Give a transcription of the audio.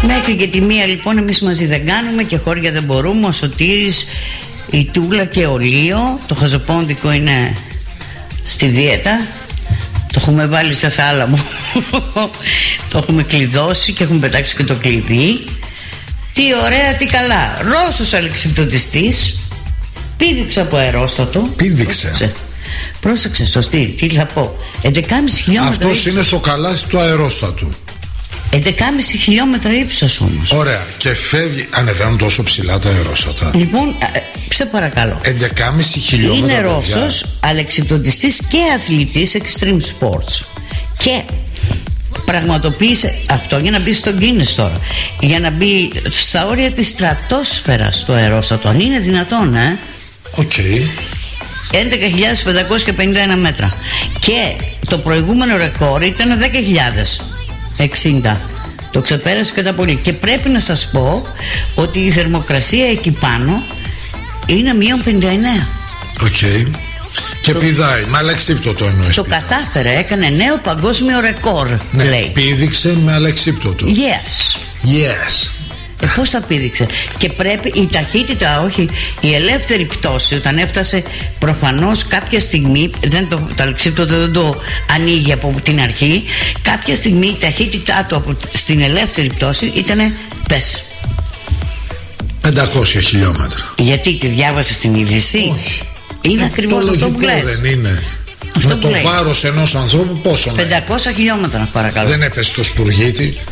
Μέχρι και τη μία λοιπόν εμείς μαζί δεν κάνουμε και χώρια δεν μπορούμε. Ο Σωτήρης, η Τούλα και ο Λίο. Το χαζοπόντικο είναι στη δίαιτα. Το έχουμε βάλει σε θάλαμο. Το έχουμε κλειδώσει και έχουμε πετάξει και το κλειδί. Τι ωραία, τι καλά. Ρώσος αλεξιπτωτιστής. Πήδηξε από αερόστατο. Πήδηξε. Πρόσεξε, σωστή, τι θα πω. 11,5 χιλιόμετρα. Αυτός ύψος. είναι στο καλάθι του αερόστατου. 11,5 χιλιόμετρα ύψος όμως. Ωραία. Και φεύγει. Ανεβαίνουν τόσο ψηλά τα αερόστατα. Λοιπόν, σε παρακαλώ. 11,5 χιλιόμετρα. Είναι Ρώσος, αλεξιπτωτιστής και αθλητής extreme sports. Και πραγματοποίησε αυτό για να μπει στον Guinness τώρα. Για να μπει στα όρια της στρατόσφαιρας το αερόστατο. Αν είναι δυνατόν, Οκ. 11.551 μέτρα. Και το προηγούμενο ρεκόρ ήταν 10.060. Το ξεπέρασε κατά πολύ. Και πρέπει να σας πω ότι η θερμοκρασία εκεί πάνω είναι μείον 59. Οκ. Και πηδάει, με αλεξίπτωτο εννοείς. Το κατάφερε, έκανε νέο παγκόσμιο ρεκόρ, ναι, λέει. πήδηξε με αλεξίπτωτο. Yes. Yes. Πώς θα πήδηξε. Και πρέπει η ταχύτητα, όχι, η ελεύθερη πτώση, όταν έφτασε προφανώς κάποια στιγμή, το αλεξίπτωτο δεν το ανοίγει από την αρχή, κάποια στιγμή η ταχύτητά του στην ελεύθερη πτώση ήταν πες 500 χιλιόμετρα. Γιατί τη διάβασε στην είδηση? Όχι. Είναι ακριβώς αυτό που λες. Δεν είναι. Αυτό με το βάρος ενός ανθρώπου πόσο 500 χιλιόμετρα παρακαλώ. Δεν έπεσε στο σπουργίτι.